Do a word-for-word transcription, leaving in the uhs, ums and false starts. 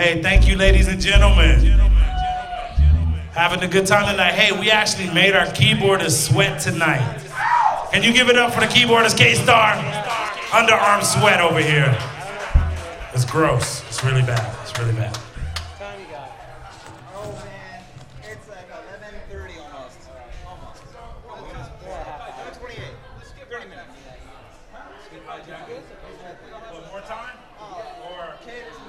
Hey, thank you, ladies and gentlemen. Having a good time tonight. Hey, we actually made our keyboardist sweat tonight. Can you give it up for the keyboardist, K-Star? Underarm sweat over here. It's gross. It's really bad. It's really bad. Time you got? Oh man, it's like eleven thirty almost. Almost. eleven twenty-eight. thirty minutes. One more time? Or